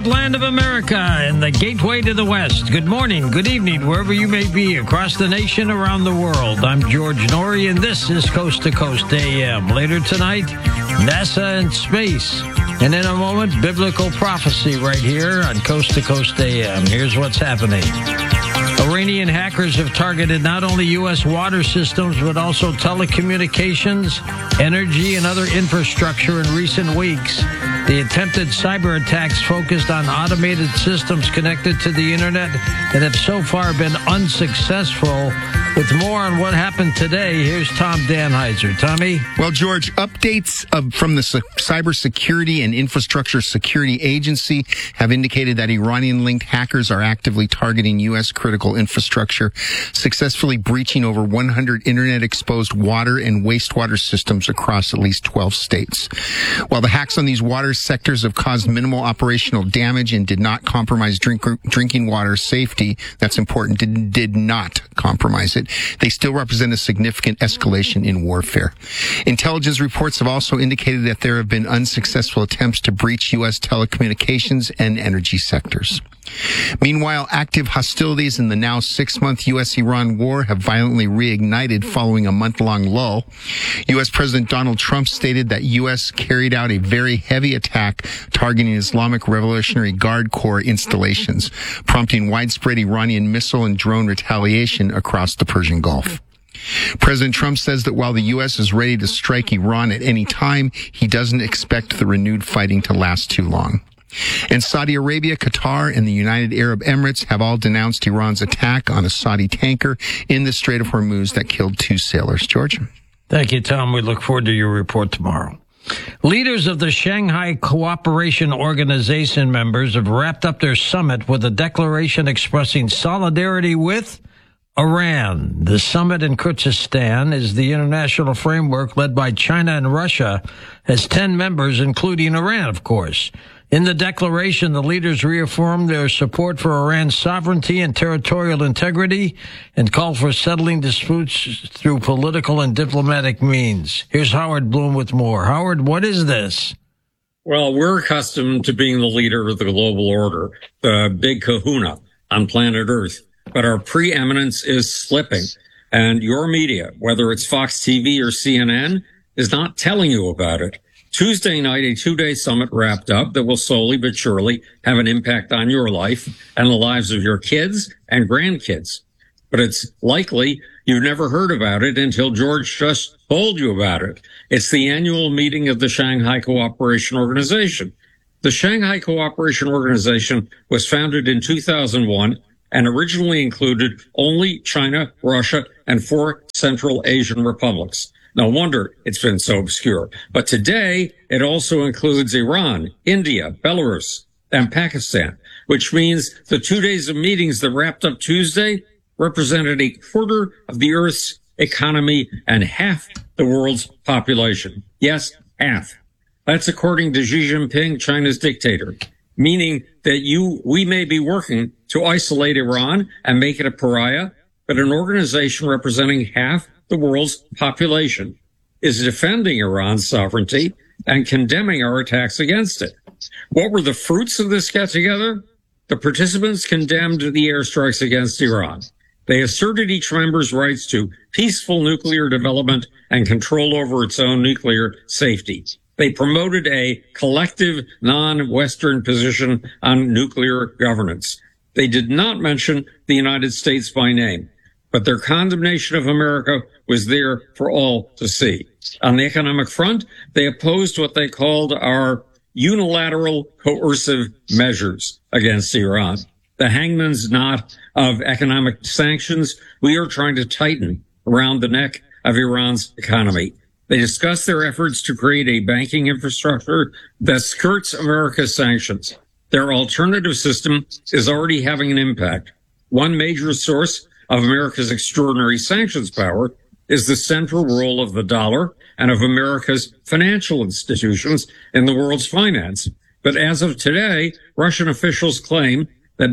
Land of America and the gateway to the West. Good morning, good evening, wherever you may be across the nation, around the world. I'm George Noory, and this is Coast to Coast AM. Later tonight, NASA and space. And in a moment, biblical prophecy right here on Coast to Coast AM. Here's what's happening. Iranian hackers have targeted not only U.S. water systems, but also telecommunications, energy, and other infrastructure in recent weeks. The attempted cyber attacks focused on automated systems connected to the internet and have so far been unsuccessful. With more on what happened today, here's Tom Danheiser. Tommy? Well, George, updates from the Cybersecurity and Infrastructure Security Agency have indicated that Iranian-linked hackers are actively targeting U.S. critical infrastructure, successfully breaching over 100 internet-exposed water and wastewater systems across at least 12 states. While the hacks on these water sectors have caused minimal operational damage and did not compromise drinking water safety, that's important, did not compromise it, they still represent a significant escalation in warfare. Intelligence reports have also indicated that there have been unsuccessful attempts to breach U.S. telecommunications and energy sectors. Meanwhile, active hostilities in the now 6-month U.S.-Iran war have violently reignited following a month-long lull. U.S. President Donald Trump stated that U.S. carried out a very heavy attack targeting Islamic Revolutionary Guard Corps installations, prompting widespread Iranian missile and drone retaliation across the Persian Gulf. President Trump says that while the U.S. is ready to strike Iran at any time, he doesn't expect the renewed fighting to last too long. And Saudi Arabia, Qatar, and the United Arab Emirates have all denounced Iran's attack on a Saudi tanker in the Strait of Hormuz that killed 2 sailors. George? Thank you, Tom. We look forward to your report tomorrow. Leaders of the Shanghai Cooperation Organization members have wrapped up their summit with a declaration expressing solidarity with Iran. The summit in Kyrgyzstan is the international framework led by China and Russia, has 10 members, including Iran, of course. In the declaration, the leaders reaffirmed their support for Iran's sovereignty and territorial integrity and called for settling disputes through political and diplomatic means. Here's Howard Bloom with more. Howard, what is this? Well, we're accustomed to being the leader of the global order, the big kahuna on planet Earth. But our preeminence is slipping. And your media, whether it's Fox TV or CNN, is not telling you about it. Tuesday night, a 2-day summit wrapped up that will slowly but surely have an impact on your life and the lives of your kids and grandkids. But it's likely you've never heard about it until George just told you about it. It's the annual meeting of the Shanghai Cooperation Organization. The Shanghai Cooperation Organization was founded in 2001 and originally included only China, Russia, and 4 Central Asian republics. No wonder it's been so obscure. But today, it also includes Iran, India, Belarus, and Pakistan, which means the 2 days of meetings that wrapped up Tuesday represented a quarter of the Earth's economy and half the world's population. Yes, half. That's according to Xi Jinping, China's dictator, meaning that we may be working to isolate Iran and make it a pariah, but an organization representing half the world's population is defending Iran's sovereignty and condemning our attacks against it. What were the fruits of this get-together? The participants condemned the airstrikes against Iran. They asserted each member's rights to peaceful nuclear development and control over its own nuclear safety. They promoted a collective non-Western position on nuclear governance. They did not mention the United States by name, but their condemnation of America was there for all to see. On the economic front, they opposed what they called our unilateral coercive measures against Iran. The hangman's knot of economic sanctions we are trying to tighten around the neck of Iran's economy. They discussed their efforts to create a banking infrastructure that skirts America's sanctions. Their alternative system is already having an impact. One major source of America's extraordinary sanctions power is the central role of the dollar and of America's financial institutions in the world's finance. But as of today, Russian officials claim that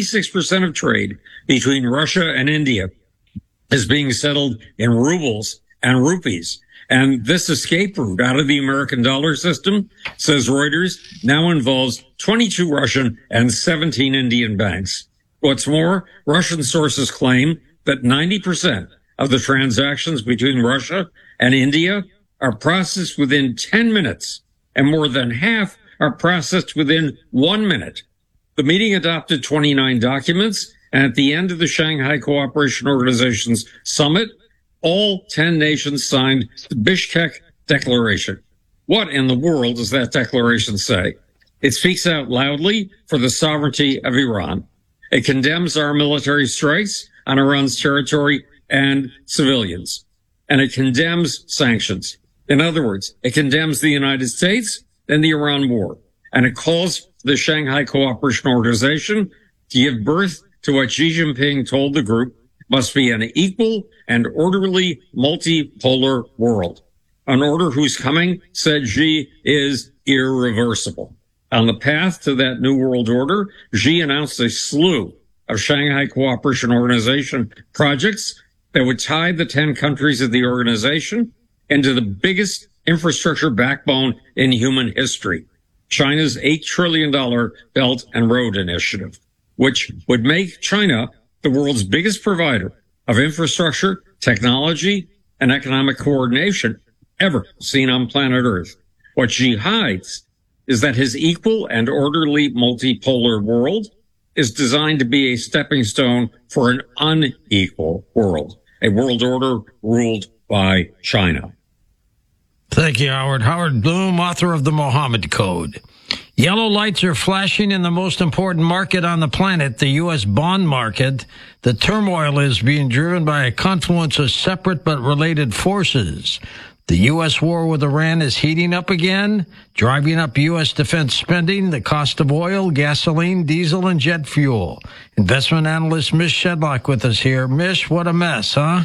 96% of trade between Russia and India is being settled in rubles and rupees. And this escape route out of the American dollar system, says Reuters, now involves 22 Russian and 17 Indian banks. What's more, Russian sources claim that 90% of the transactions between Russia and India are processed within 10 minutes, and more than half are processed within 1 minute. The meeting adopted 29 documents, and at the end of the Shanghai Cooperation Organization's summit, all 10 nations signed the Bishkek Declaration. What in the world does that declaration say? It speaks out loudly for the sovereignty of Iran. It condemns our military strikes on Iran's territory and civilians. And it condemns sanctions. In other words, it condemns the United States and the Iran war. And it calls the Shanghai Cooperation Organization to give birth to what Xi Jinping told the group must be an equal and orderly multipolar world. An order whose coming, said Xi, is irreversible. On the path to that new world order, Xi announced a slew of Shanghai Cooperation Organization projects that would tie the 10 countries of the organization into the biggest infrastructure backbone in human history, China's $8 trillion Belt and Road Initiative, which would make China the world's biggest provider of infrastructure, technology, and economic coordination ever seen on planet Earth. What Xi hides is that his equal and orderly multipolar world is designed to be a stepping stone for an unequal world, a world order ruled by China. Thank you, Howard. Howard Bloom, author of The Mohammed Code. Yellow lights are flashing in the most important market on the planet, the U.S. bond market. The turmoil is being driven by a confluence of separate but related forces. The U.S. war with Iran is heating up again, driving up U.S. defense spending, the cost of oil, gasoline, diesel, and jet fuel. Investment analyst Mish Shedlock with us here. Mish, what a mess, huh?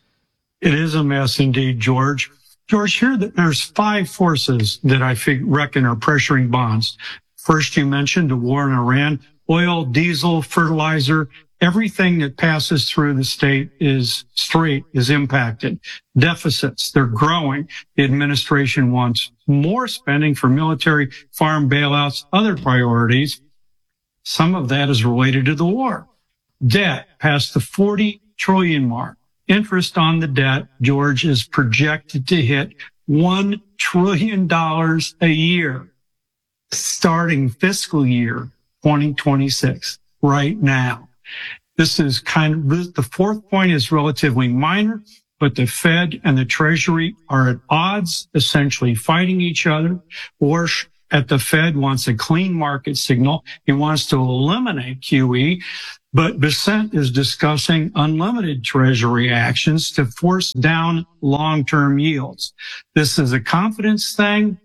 It is a mess indeed, George. George, here there's 5 forces that I reckon are pressuring bonds. First, you mentioned the war in Iran. Oil, diesel, fertilizer, everything that passes through the state is impacted. Deficits, they're growing. The administration wants more spending for military, farm bailouts, other priorities. Some of that is related to the war. Debt past the 40 trillion mark. Interest on the debt, George, is projected to hit $1 trillion a year starting fiscal year 2026 right now. This is the fourth point is relatively minor, but the Fed and the Treasury are at odds, essentially fighting each other. Warsh at the Fed wants a clean market signal. He wants to eliminate QE. But Bessent is discussing unlimited Treasury actions to force down long-term yields. This is a confidence thing,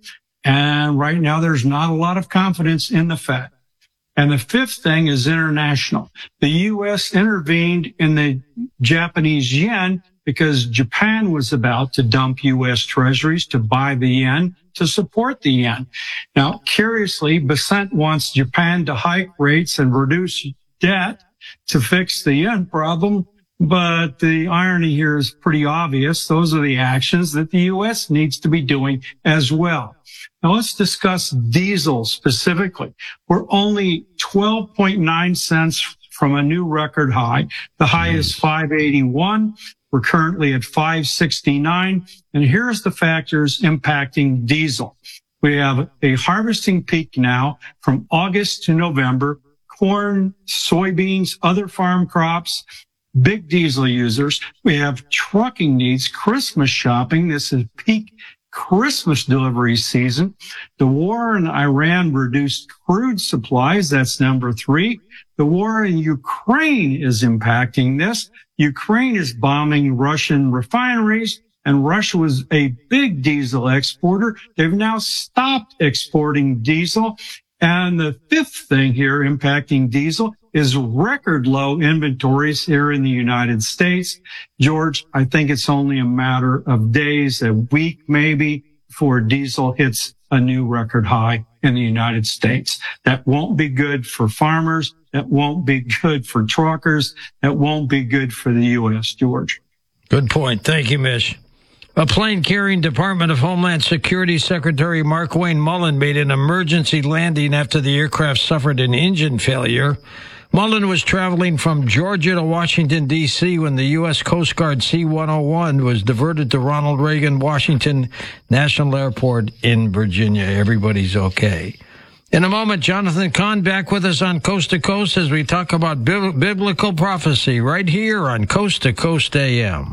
and right now there's not a lot of confidence in the Fed. And the fifth thing is international. The U.S. intervened in the Japanese yen because Japan was about to dump U.S. Treasuries to buy the yen to support the yen. Now, curiously, Bessent wants Japan to hike rates and reduce debt to fix the yen problem, but the irony here is pretty obvious. Those are the actions that the U.S. needs to be doing as well. Now let's discuss diesel specifically. We're only 12.9 cents from a new record high. The high is 581. We're currently at 569. And here's the factors impacting diesel. We have a harvesting peak now from August to November. Corn, soybeans, other farm crops, big diesel users. We have trucking needs, Christmas shopping. This is peak Christmas delivery season. The war in Iran reduced crude supplies. That's number 3. The war in Ukraine is impacting this. Ukraine is bombing Russian refineries, and Russia was a big diesel exporter. They've now stopped exporting diesel. And the fifth thing here impacting diesel is record low inventories here in the United States. George, I think it's only a matter of days, a week maybe, before diesel hits a new record high in the United States. That won't be good for farmers. That won't be good for truckers. That won't be good for the U.S., George. Good point. Thank you, Mish. A plane-carrying Department of Homeland Security Secretary Markwayne Mullin made an emergency landing after the aircraft suffered an engine failure. Mullin was traveling from Georgia to Washington, D.C. when the U.S. Coast Guard C-101 was diverted to Ronald Reagan Washington National Airport in Virginia. Everybody's okay. In a moment, Jonathan Kahn back with us on Coast to Coast as we talk about biblical prophecy right here on Coast to Coast AM.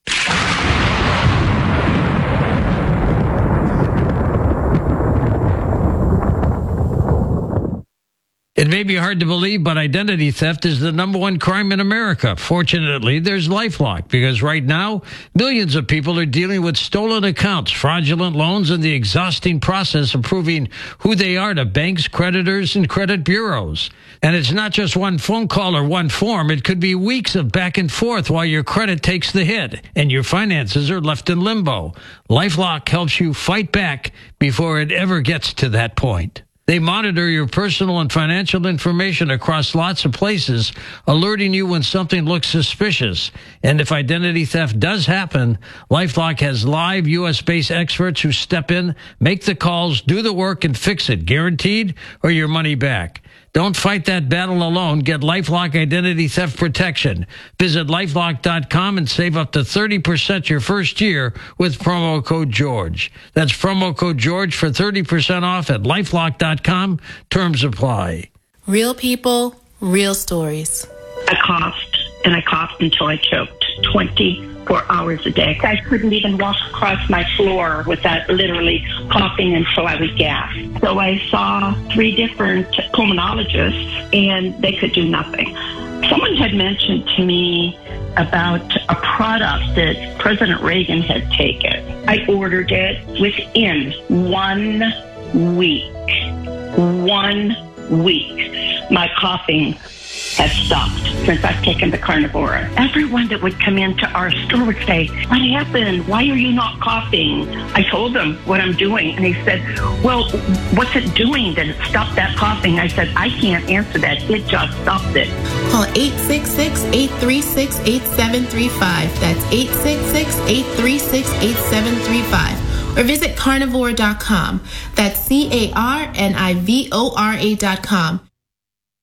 It may be hard to believe, but identity theft is the number one crime in America. Fortunately, there's LifeLock, because right now, millions of people are dealing with stolen accounts, fraudulent loans, and the exhausting process of proving who they are to banks, creditors, and credit bureaus. And it's not just one phone call or one form. It could be weeks of back and forth while your credit takes the hit and your finances are left in limbo. LifeLock helps you fight back before it ever gets to that point. They monitor your personal and financial information across lots of places, alerting you when something looks suspicious. And if identity theft does happen, LifeLock has live U.S.-based experts who step in, make the calls, do the work, and fix it, guaranteed, or your money back. Don't fight that battle alone. Get LifeLock Identity Theft Protection. Visit LifeLock.com and save up to 30% your first year with promo code GEORGE. That's promo code GEORGE for 30% off at LifeLock.com. Terms apply. Real people, real stories. I coughed, and I coughed until I choked 24 hours a day. I couldn't even walk across my floor without literally coughing until I would gasp. So I saw 3 different pulmonologists, and they could do nothing. Someone had mentioned to me about a product that President Reagan had taken. I ordered it within 1 week. 1 week. My coughing has stopped since I've taken the Carnivora. Everyone that would come into our store would say, "What happened? Why are you not coughing?" I told them what I'm doing, and they said, "Well, what's it doing that it stopped that coughing?" I said, "I can't answer that. It just stopped it." Call 866-836-8735. That's 866-836-8735. Or visit carnivora.com. That's CARNIVORA.com.